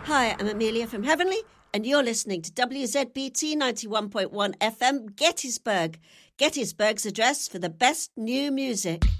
Hi, I'm Amelia from Heavenly, and you're listening to WZBT 91.1 FM, Gettysburg. Gettysburg's address for the best new music.